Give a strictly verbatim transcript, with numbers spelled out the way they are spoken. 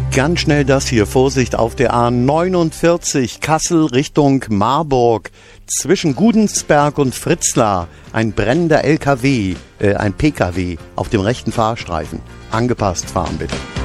Ganz schnell das hier. Vorsicht auf der A neunundvierzig Kassel Richtung Marburg. Zwischen Gudensberg und Fritzlar ein brennender L K W, äh, ein P K W auf dem rechten Fahrstreifen. Angepasst fahren bitte.